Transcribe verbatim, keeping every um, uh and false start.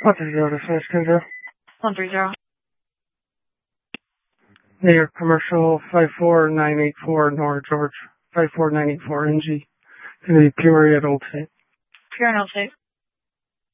one three zero to finish ten zero. one three zero. New York Commercial five four nine eight four, Nora George, five four nine eight four N G. Going to be Peoria at Old State. Peoria at Old State.